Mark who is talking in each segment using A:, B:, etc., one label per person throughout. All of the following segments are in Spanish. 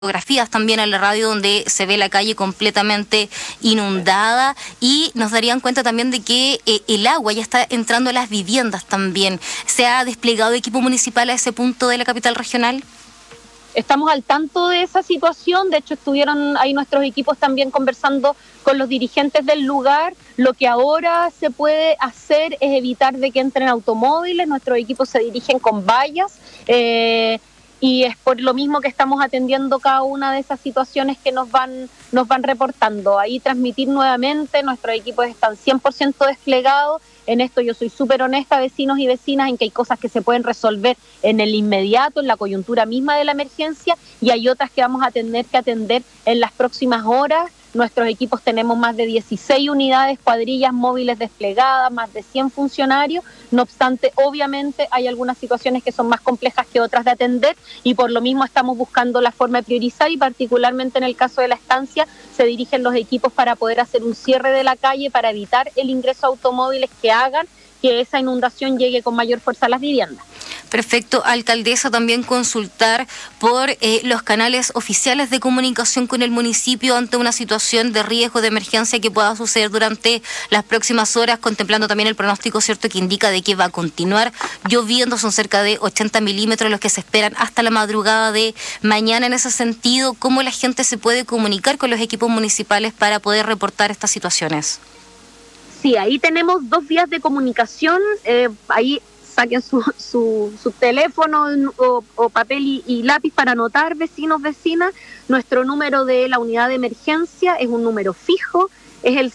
A: fotografías también a la radio donde se ve la calle completamente inundada y nos darían cuenta también de que el agua ya está entrando a las viviendas también. ¿Se ha desplegado equipo municipal a ese punto de la capital regional?
B: Estamos al tanto de esa situación, de hecho estuvieron ahí nuestros equipos también conversando con los dirigentes del lugar. Lo que ahora se puede hacer es evitar de que entren automóviles, nuestros equipos se dirigen con vallas, y es por lo mismo que estamos atendiendo cada una de esas situaciones que nos van reportando. Ahí transmitir nuevamente, nuestros equipos están 100% desplegados. En esto yo soy súper honesta, vecinos y vecinas, en que hay cosas que se pueden resolver en el inmediato, en la coyuntura misma de la emergencia, y hay otras que vamos a tener que atender en las próximas horas. Nuestros equipos tenemos más de 16 unidades, cuadrillas móviles desplegadas, más de 100 funcionarios. No obstante, obviamente hay algunas situaciones que son más complejas que otras de atender y por lo mismo estamos buscando la forma de priorizar y particularmente en el caso de la estancia se dirigen los equipos para poder hacer un cierre de la calle para evitar el ingreso de automóviles que hagan que esa inundación llegue con mayor fuerza a las viviendas.
A: Perfecto, alcaldesa, también consultar por los canales oficiales de comunicación con el municipio ante una situación de riesgo de emergencia que pueda suceder durante las próximas horas, contemplando también el pronóstico cierto que indica de que va a continuar lloviendo, son cerca de 80 milímetros los que se esperan hasta la madrugada de mañana. En ese sentido, ¿cómo la gente se puede comunicar con los equipos municipales para poder reportar estas situaciones?
B: Sí, ahí tenemos 2 vías de comunicación, ahí saquen su teléfono o papel y lápiz para anotar, vecinos, vecinas. Nuestro número de la unidad de emergencia es un número fijo, es el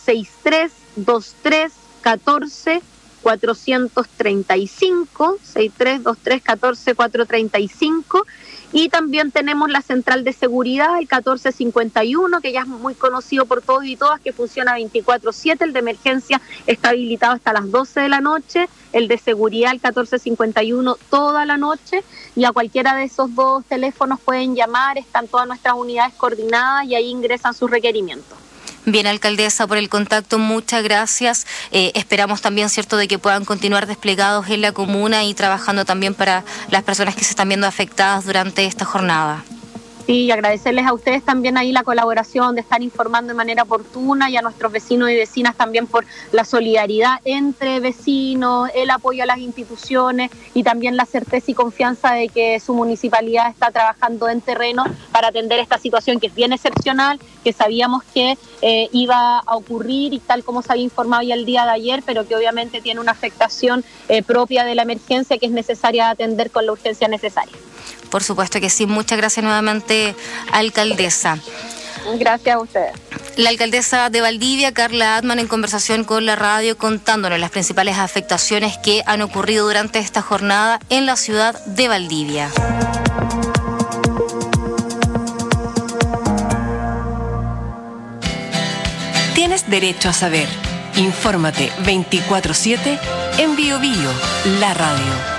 B: 632314-435, 632314-435. Y también tenemos la central de seguridad, el 1451, que ya es muy conocido por todos y todas, que funciona 24/7. El de emergencia está habilitado hasta las 12 de la noche, el de seguridad, el 1451, toda la noche. Y a cualquiera de esos 2 teléfonos pueden llamar, están todas nuestras unidades coordinadas y ahí ingresan sus requerimientos.
A: Bien, alcaldesa, por el contacto, muchas gracias. Esperamos también, cierto, de que puedan continuar desplegados en la comuna y trabajando también para las personas que se están viendo afectadas durante esta jornada.
B: Sí, y agradecerles a ustedes también ahí la colaboración de estar informando de manera oportuna y a nuestros vecinos y vecinas también por la solidaridad entre vecinos, el apoyo a las instituciones y también la certeza y confianza de que su municipalidad está trabajando en terreno para atender esta situación que es bien excepcional, que sabíamos que iba a ocurrir y tal como se había informado ya el día de ayer, pero que obviamente tiene una afectación propia de la emergencia que es necesaria atender con la urgencia necesaria.
A: Por supuesto que sí. Muchas gracias nuevamente, alcaldesa.
B: Gracias a ustedes.
A: La alcaldesa de Valdivia, Carla Atman, en conversación con la radio, contándonos las principales afectaciones que han ocurrido durante esta jornada en la ciudad de Valdivia.
C: Tienes derecho a saber. Infórmate 24/7 en Bio Bio, la radio.